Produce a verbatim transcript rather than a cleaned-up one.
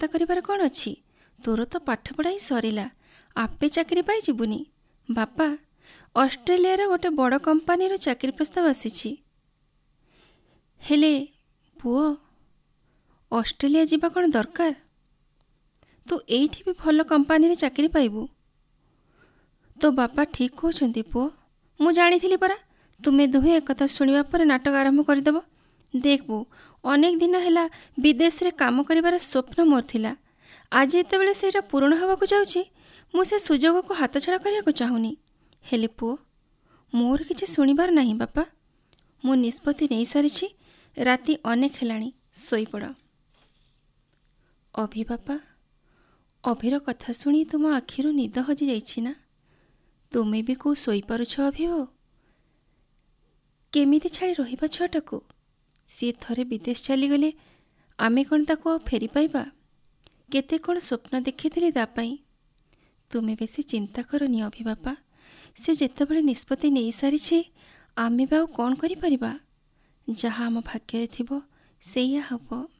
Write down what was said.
ଚିନ୍ତା କରିବାର କ'ଣ ଅଛି? ତୋର ତ ପାଠପଢ଼ା ହିଁ ସରିଲା, ଆପେ ଚାକିରି ପାଇଯିବୁନି। ବାପା, ଅଷ୍ଟ୍ରେଲିଆର ଗୋଟେ ବଡ଼ କମ୍ପାନୀର ଚାକିରି ପ୍ରସ୍ତାବ ଆସିଛି। ହେଲେ ପୁଅ, ଅଷ୍ଟ୍ରେଲିଆ ଯିବା କ'ଣ ଦରକାର? ତୁ ଏଇଠି ବି ଭଲ କମ୍ପାନୀରେ ଚାକିରି ପାଇବୁ। ତୋ ବାପା ଠିକ୍ କହୁଛନ୍ତି ପୁଅ। ମୁଁ ଜାଣିଥିଲି ପରା, ତୁମେ ଦୁହେଁ ଏକଥା ଶୁଣିବା ପରେ ନାଟକ ଆରମ୍ଭ କରିଦେବ। ଦେଖ ବୋଉ, ଅନେକ ଦିନ ହେଲା ବିଦେଶରେ କାମ କରିବାର ସ୍ୱପ୍ନ ମୋର ଥିଲା। ଆଜି ଯେତେବେଳେ ସେଇଟା ପୂରଣ ହେବାକୁ ଯାଉଛି, ମୁଁ ସେ ସୁଯୋଗକୁ ହାତଛଡ଼ା କରିବାକୁ ଚାହୁଁନି। ହେଲେ ପୁଅ, ମୋର କିଛି ଶୁଣିବାର ନାହିଁ ବାପା। ମୁଁ ନିଷ୍ପତ୍ତି ନେଇସାରିଛି। ରାତି ଅନେକ ହେଲାଣି, ଶୋଇପଡ଼। ଅଭି ବାପା, ଅଭିର କଥା ଶୁଣି ତୁମ ଆଖିରୁ ନିଦ ହଜିଯାଇଛି ନା? ତୁମେ ବି କୋଉ ଶୋଇପାରୁଛ ଅଭି? ହୋ, କେମିତି ଛାଡ଼ି ରହିବା ଛୁଆଟାକୁ? ସିଏ ଥରେ ବିଦେଶ ଚାଲିଗଲେ ଆମେ କ'ଣ ତାକୁ ଆଉ ଫେରି ପାଇବା? କେତେ କ'ଣ ସ୍ୱପ୍ନ ଦେଖିଥିଲି ତା ପାଇଁ। ତୁମେ ବେଶୀ ଚିନ୍ତା କରନି ଅଭି ବାପା। ସେ ଯେତେବେଳେ ନିଷ୍ପତ୍ତି ନେଇସାରିଛି, ଆମେ ବି ଆଉ କ'ଣ କରିପାରିବା? ଯାହା ଆମ ଭାଗ୍ୟରେ ଥିବ ସେଇଆ ହେବ।